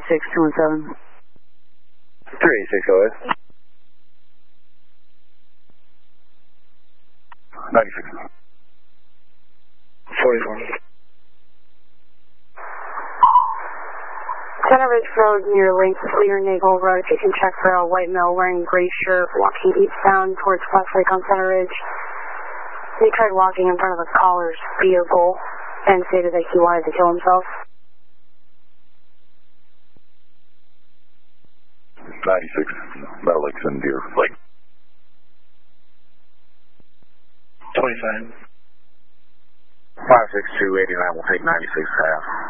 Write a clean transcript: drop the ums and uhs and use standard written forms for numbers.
386-217. 386, go ahead. 96. 44. Center Ridge Road near Lear Naval Road. You can check for a white male wearing gray shirt walking eastbound towards Westlake on Center Ridge. He tried walking in front of the caller's vehicle and stated that he wanted to kill himself. 96. Battle Lake's in Deer Lake. 25. 56289 will take 96 half.